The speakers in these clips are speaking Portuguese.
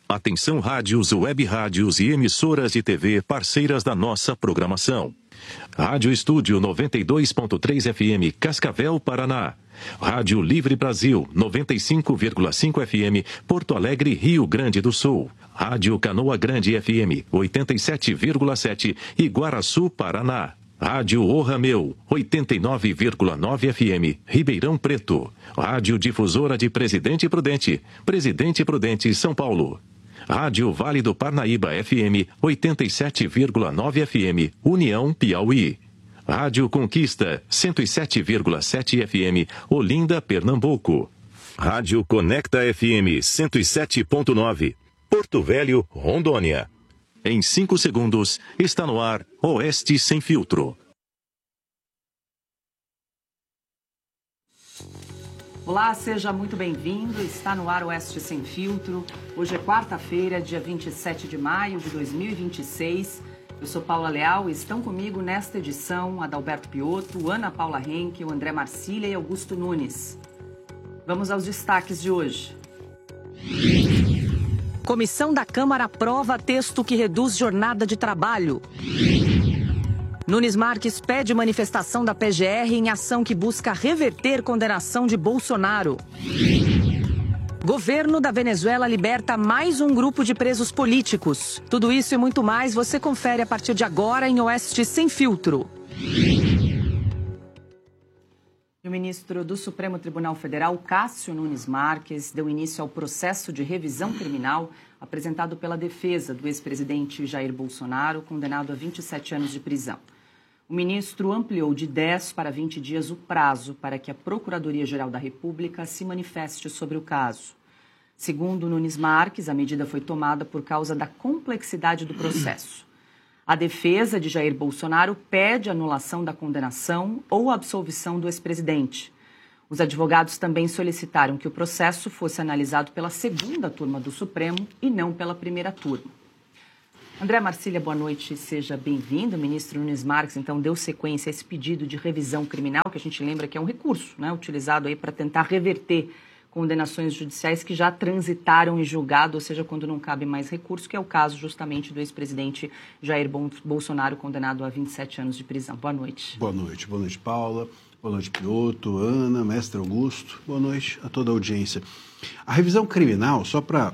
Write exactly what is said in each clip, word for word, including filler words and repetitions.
Atenção rádios, web rádios e emissoras de T V parceiras da nossa programação. Rádio Estúdio noventa e dois ponto três F M, Cascavel, Paraná. Rádio Livre Brasil, noventa e cinco vírgula cinco F M, Porto Alegre, Rio Grande do Sul. Rádio Canoa Grande F M, oitenta e sete vírgula sete, Iguaraçu, Paraná. Rádio O Rameu, oitenta e nove vírgula nove F M, Ribeirão Preto. Rádio Difusora de Presidente Prudente, Presidente Prudente, São Paulo. Rádio Vale do Parnaíba F M, oitenta e sete vírgula nove F M, União, Piauí. Rádio Conquista, cento e sete vírgula sete F M, Olinda, Pernambuco. Rádio Conecta F M, cento e sete ponto nove, Porto Velho, Rondônia. Em cinco segundos, está no ar Oeste Sem Filtro. Olá, seja muito bem-vindo. Está no ar Oeste Sem Filtro. Hoje é quarta-feira, dia vinte e sete de maio de dois mil e vinte e seis. Eu sou Paula Leal e estão comigo nesta edição Adalberto Piotto, Ana Paula Henkel, André Marcília e Augusto Nunes. Vamos aos destaques de hoje. Comissão da Câmara aprova texto que reduz jornada de trabalho. Nunes Marques pede manifestação da P G R em ação que busca reverter condenação de Bolsonaro. Governo da Venezuela liberta mais um grupo de presos políticos. Tudo isso e muito mais você confere a partir de agora em Oeste Sem Filtro. O ministro do Supremo Tribunal Federal, Cássio Nunes Marques, deu início ao processo de revisão criminal apresentado pela defesa do ex-presidente Jair Bolsonaro, condenado a vinte e sete anos de prisão. O ministro ampliou de dez para vinte dias o prazo para que a Procuradoria-Geral da República se manifeste sobre o caso. Segundo Nunes Marques, a medida foi tomada por causa da complexidade do processo. A defesa de Jair Bolsonaro pede anulação da condenação ou absolvição do ex-presidente. Os advogados também solicitaram que o processo fosse analisado pela segunda turma do Supremo e não pela primeira turma. André Marcília, boa noite, seja bem-vindo. O ministro Nunes Marques, então, deu sequência a esse pedido de revisão criminal, que a gente lembra que é um recurso, né, utilizado aí para tentar reverter condenações judiciais que já transitaram em julgado, ou seja, quando não cabe mais recurso, que é o caso justamente do ex-presidente Jair Bolsonaro, condenado a vinte e sete anos de prisão. Boa noite. Boa noite. Boa noite, Paula. Boa noite, Piotto, Ana, mestre Augusto. Boa noite a toda a audiência. A revisão criminal, só para,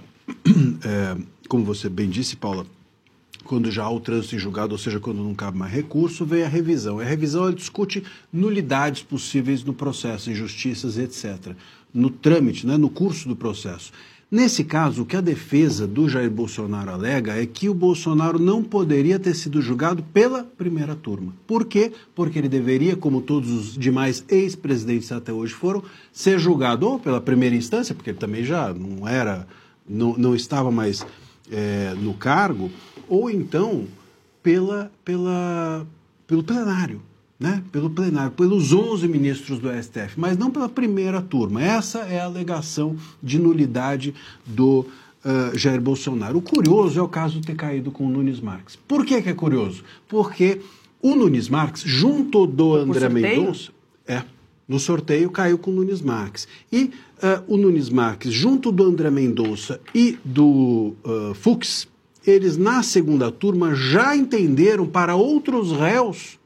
é, como você bem disse, Paula, quando já há o trânsito em julgado, ou seja, quando não cabe mais recurso, vem a revisão. A revisão ela discute nulidades possíveis no processo, injustiças, etcétera, no trâmite, né, no curso do processo. Nesse caso, o que a defesa do Jair Bolsonaro alega é que o Bolsonaro não poderia ter sido julgado pela primeira turma. Por quê? Porque ele deveria, como todos os demais ex-presidentes até hoje foram, ser julgado ou pela primeira instância, porque ele também já não era, não, não estava mais é, no cargo, ou então pela, pela, pelo plenário, né? Pelo plenário, pelos onze ministros do S T F, mas não pela primeira turma. Essa é a alegação de nulidade do uh, Jair Bolsonaro. O curioso é o caso ter caído com o Nunes Marques. Por que que é curioso? Porque o Nunes Marques, junto do André Mendonça, é, no sorteio caiu com o Nunes Marques. E uh, o Nunes Marques, junto do André Mendonça e do uh, Fux, eles na segunda turma já entenderam para outros réus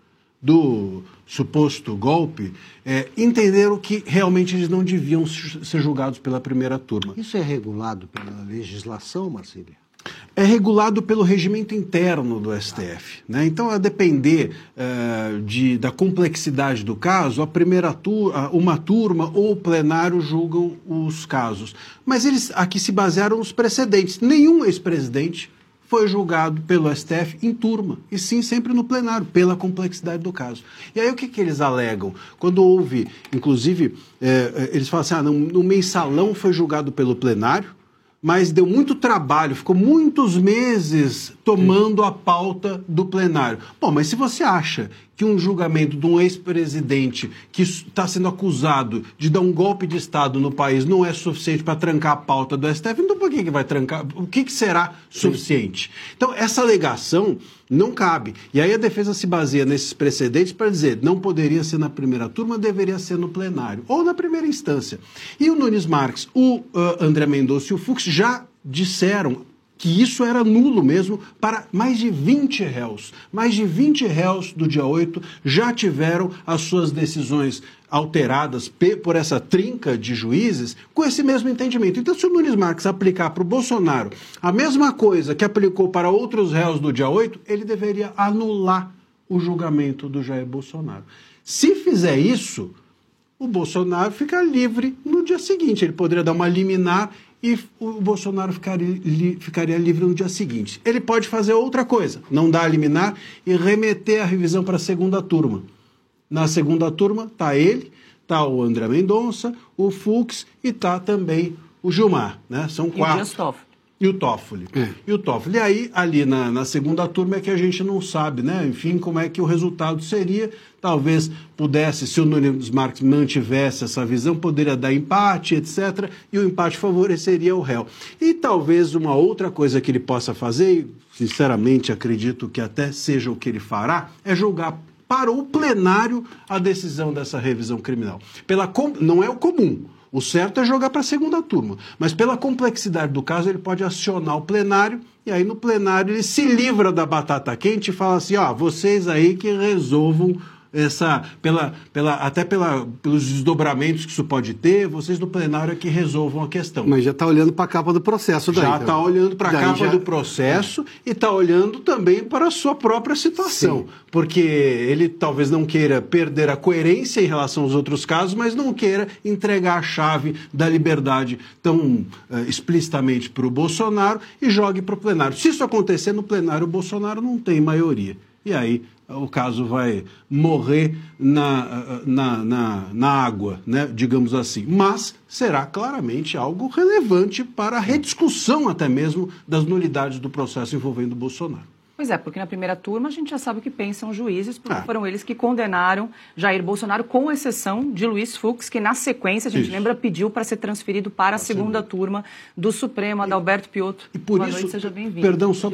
do suposto golpe, é, entenderam que realmente eles não deviam ser julgados pela primeira turma. Isso é regulado pela legislação, Marcília? É regulado pelo regimento interno do S T F. Né? Então, a depender uh, de, da complexidade do caso, a primeira turma, uma turma ou o plenário julgam os casos. Mas eles aqui se basearam nos precedentes. Nenhum ex-presidente foi julgado pelo S T F em turma, e sim sempre no plenário, pela complexidade do caso. E aí o que, que eles alegam? Quando houve, inclusive, é, eles falam assim, ah, no, no mensalão foi julgado pelo plenário, mas deu muito trabalho, ficou muitos meses tomando a pauta do plenário. Bom, mas se você acha que um julgamento de um ex-presidente que está sendo acusado de dar um golpe de Estado no país não é suficiente para trancar a pauta do S T F, então por que, que vai trancar? O que, que será suficiente? Então, essa alegação não cabe. E aí a defesa se baseia nesses precedentes para dizer não poderia ser na primeira turma, deveria ser no plenário, ou na primeira instância. E o Nunes Marques, o uh, André Mendonça e o Fux já disseram que isso era nulo mesmo para mais de vinte réus. Mais de vinte réus do dia oito já tiveram as suas decisões alteradas por essa trinca de juízes com esse mesmo entendimento. Então, se o Nunes Marques aplicar para o Bolsonaro a mesma coisa que aplicou para outros réus do dia oito, ele deveria anular o julgamento do Jair Bolsonaro. Se fizer isso, o Bolsonaro fica livre no dia seguinte. Ele poderia dar uma liminar e o Bolsonaro ficaria, li, ficaria livre no dia seguinte. Ele pode fazer outra coisa, não dar a liminar e remeter a revisão para a segunda turma. Na segunda turma está ele, está o André Mendonça, o Fux e está também o Gilmar, né? São quatro. E o Dias Toffoli. E o Toffoli. É. E o Toffoli. E aí, ali na, na segunda turma é que a gente não sabe, né? Enfim, como é que o resultado seria. Talvez pudesse, se o Nunes Marques mantivesse essa visão, poderia dar empate, etcétera. E o empate favoreceria o réu. E talvez uma outra coisa que ele possa fazer, e sinceramente acredito que até seja o que ele fará, é julgar para o plenário a decisão dessa revisão criminal. Pela, não é o comum. O certo é jogar para a segunda turma. Mas pela complexidade do caso, ele pode acionar o plenário e aí no plenário ele se livra da batata quente e fala assim, ó, vocês aí que resolvam essa, pela, pela, até pela, pelos desdobramentos que isso pode ter, vocês no plenário é que resolvam a questão. Mas já está olhando para a capa do processo daí. Já está então. olhando para a capa já... do processo é. e está olhando também para a sua própria situação. Sim. Porque ele talvez não queira perder a coerência em relação aos outros casos, mas não queira entregar a chave da liberdade tão uh, explicitamente para o Bolsonaro e jogue para o plenário. Se isso acontecer no plenário, o Bolsonaro não tem maioria. E aí o caso vai morrer na, na, na, na água, né, digamos assim. Mas será claramente algo relevante para a rediscussão até mesmo das nulidades do processo envolvendo o Bolsonaro. Pois é, porque na primeira turma a gente já sabe o que pensam os juízes, porque ah. foram eles que condenaram Jair Bolsonaro, com exceção de Luiz Fux, que na sequência, a gente Isso. lembra, pediu para ser transferido para a segunda turma do Supremo, Adalberto Piotto. E por Boa isso, noite, seja bem-vindo. Perdão, só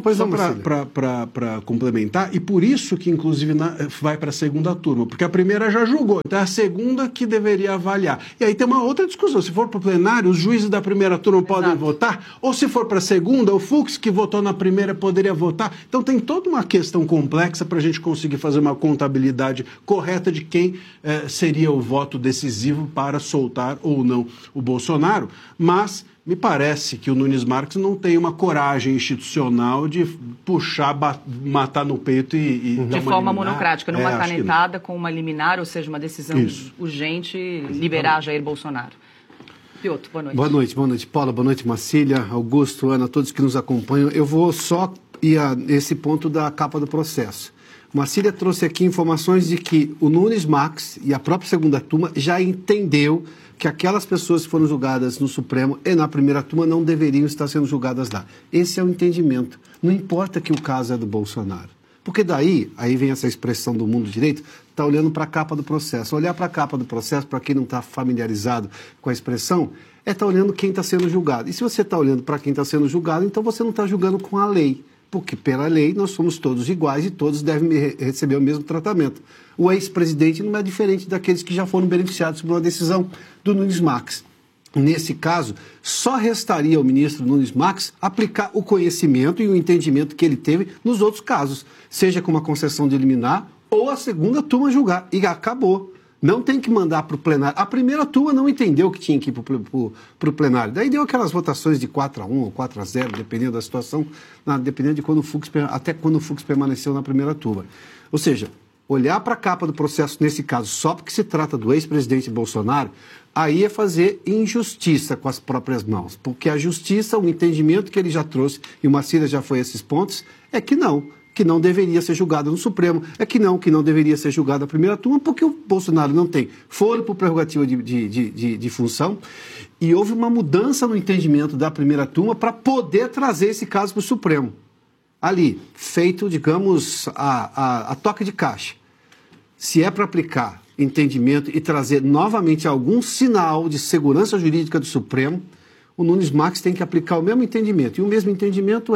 para complementar, e por isso que inclusive na, vai para a segunda turma, porque a primeira já julgou, então é a segunda que deveria avaliar. E aí tem uma outra discussão, se for para o plenário, os juízes da primeira turma Exato. podem votar, ou se for para a segunda, o Fux que votou na primeira poderia votar. Então tem toda uma questão complexa para a gente conseguir fazer uma contabilidade correta de quem eh, seria o voto decisivo para soltar ou não o Bolsonaro, mas me parece que o Nunes Marques não tem uma coragem institucional de puxar, matar no peito e... e de forma monocrática, numa é, canetada com uma liminar, ou seja, uma decisão Isso. urgente, liberar Jair Bolsonaro. Piotto, boa noite. Boa noite, boa noite, Paula, boa noite, Marcília, Augusto, Ana, todos que nos acompanham. Eu vou só ir a esse ponto da capa do processo. Marcília trouxe aqui informações de que o Nunes Marques e a própria segunda turma já entendeu que aquelas pessoas que foram julgadas no Supremo e na primeira turma não deveriam estar sendo julgadas lá. Esse é o entendimento. Não importa que o caso é do Bolsonaro. Porque daí, aí vem essa expressão do mundo direito, está olhando para a capa do processo. Olhar para a capa do processo, para quem não está familiarizado com a expressão, é estar tá olhando quem está sendo julgado. E se você está olhando para quem está sendo julgado, então você não está julgando com a lei. Porque, pela lei, nós somos todos iguais e todos devem receber o mesmo tratamento. O ex-presidente não é diferente daqueles que já foram beneficiados por uma decisão do Nunes Marques. Nesse caso, só restaria ao ministro Nunes Marques aplicar o conhecimento e o entendimento que ele teve nos outros casos, seja com uma concessão de liminar ou a segunda turma julgar. E acabou. Não tem que mandar para o plenário. A primeira turma não entendeu que tinha que ir para o plenário. Daí deu aquelas votações de quatro a um ou quatro a zero, dependendo da situação, na, dependendo de quando o Fux, até quando o Fux permaneceu na primeira turma. Ou seja, olhar para a capa do processo, nesse caso, só porque se trata do ex-presidente Bolsonaro, aí é fazer injustiça com as próprias mãos. Porque a justiça, o entendimento que ele já trouxe, e o Marcília já foi a esses pontos, é que não. que não deveria ser julgado no Supremo, é que não, que não deveria ser julgado na primeira turma, porque o Bolsonaro não tem foro por prerrogativa de, de, de, de, de função, e houve uma mudança no entendimento da primeira turma para poder trazer esse caso para o Supremo. Ali, feito, digamos, a, a, a toque de caixa. Se é para aplicar entendimento e trazer novamente algum sinal de segurança jurídica do Supremo, o Nunes Marques tem que aplicar o mesmo entendimento. E o mesmo entendimento é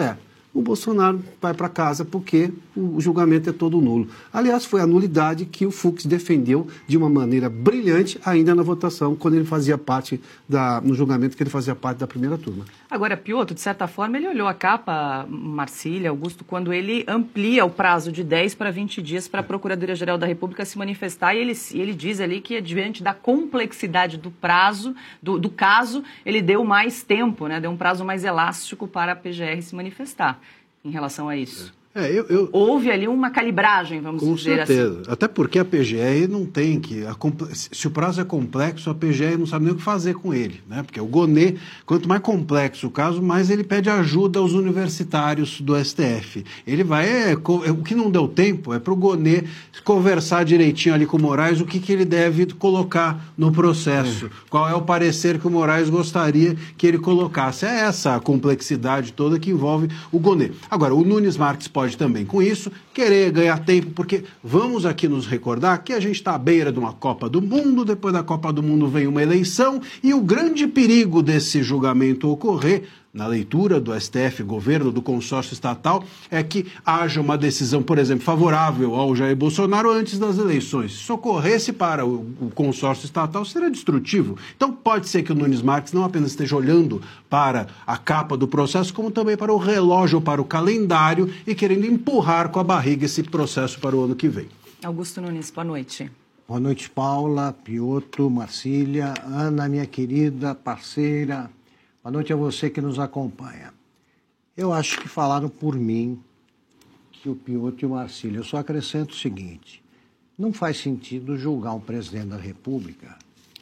o Bolsonaro vai para casa porque o julgamento é todo nulo. Aliás, foi a nulidade que o Fux defendeu de uma maneira brilhante ainda na votação, quando ele fazia parte, da, no julgamento que ele fazia parte da primeira turma. Agora, Piotr, de certa forma, ele olhou a capa, Marcília, Augusto, quando ele amplia o prazo de dez para vinte dias para a Procuradoria-Geral da República se manifestar, e ele, ele diz ali que, diante da complexidade do prazo, do, do caso, ele deu mais tempo, né? Deu um prazo mais elástico para a P G R se manifestar em relação a isso. É, eu, eu... Houve ali uma calibragem, vamos Com dizer certeza. assim. Até porque a P G R não tem que... A, se o prazo é complexo, a P G R não sabe nem o que fazer com ele, né? Porque o Gonê, quanto mais complexo o caso, mais ele pede ajuda aos universitários do S T F. Ele vai... É, o que não deu tempo é para o Gonê conversar direitinho ali com o Moraes o que, que ele deve colocar no processo. É. Qual é o parecer que o Moraes gostaria que ele colocasse. É essa a complexidade toda que envolve o Gonê. Agora, o Nunes Marques pode pode também, com isso, querer ganhar tempo, porque vamos aqui nos recordar que a gente está à beira de uma Copa do Mundo, depois da Copa do Mundo vem uma eleição, e o grande perigo desse julgamento ocorrer, na leitura do S T F, governo, do consórcio estatal, é que haja uma decisão, por exemplo, favorável ao Jair Bolsonaro antes das eleições. Se ocorresse para o, o consórcio estatal, seria destrutivo. Então, pode ser que o Nunes Marques não apenas esteja olhando para a capa do processo, como também para o relógio, para o calendário e querendo empurrar com a barriga esse processo para o ano que vem. Augusto Nunes, boa noite. Boa noite, Paula, Piotr, Marcília, Ana, minha querida parceira. Boa noite a você que nos acompanha. Eu acho que falaram por mim, que o Piotr e o Marcília. Eu só acrescento o seguinte: não faz sentido julgar um presidente da República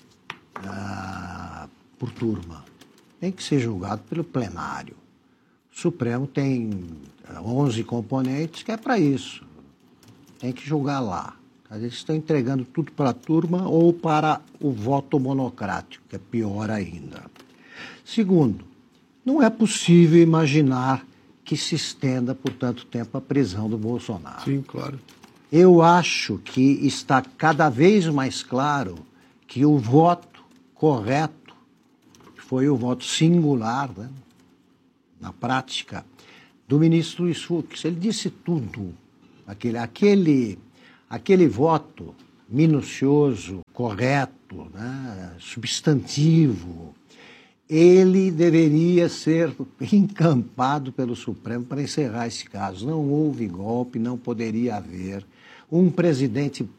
ah, por turma. Tem que ser julgado pelo plenário. O Supremo tem onze componentes que é para isso. Tem que julgar lá. Eles estão entregando tudo para a turma ou para o voto monocrático, que é pior ainda. Segundo, não é possível imaginar que se estenda por tanto tempo a prisão do Bolsonaro. Sim, claro. Eu acho que está cada vez mais claro que o voto correto foi o voto singular, né, na prática, do ministro Luiz Fux. Ele disse tudo. Aquele, aquele, aquele voto minucioso, correto, né, substantivo, ele deveria ser encampado pelo Supremo para encerrar esse caso. Não houve golpe, não poderia haver. Um presidente